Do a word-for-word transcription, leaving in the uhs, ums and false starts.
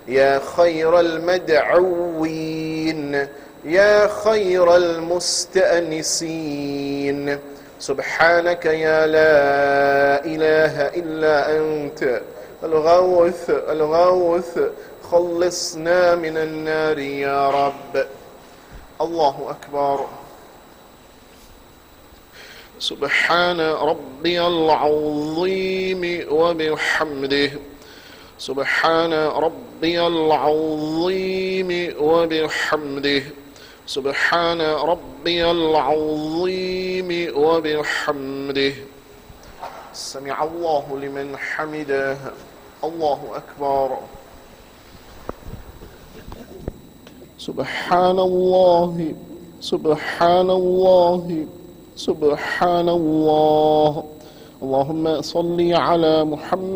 يا خير المدعوين يا خير المستأنسين. سبحانك يا لا إله إلا أنت الغوث الغوث خلصنا من النار يا رب. الله أكبر. سبحان ربي العظيم وبحمده سبحان ربي العظيم وبحمده سبحان ربي العظيم وبحمده. سمع الله لمن حمده. الله أكبر. سبحان الله سبحان الله سبحان الله. اللهم صل على محمد.